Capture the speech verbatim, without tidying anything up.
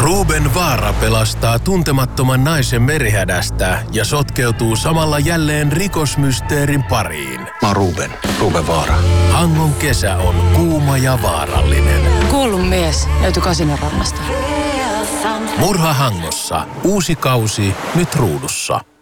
Ruben Vaara pelastaa tuntemattoman naisen merihädästä ja sotkeutuu samalla jälleen rikosmysteerin pariin. Mä oon Ruben, Ruben Vaara. Hangon kesä on kuuma ja vaarallinen. Kuollut mies löytyi Kasinorannasta. Murha Hangossa. Uusi kausi nyt ruudussa.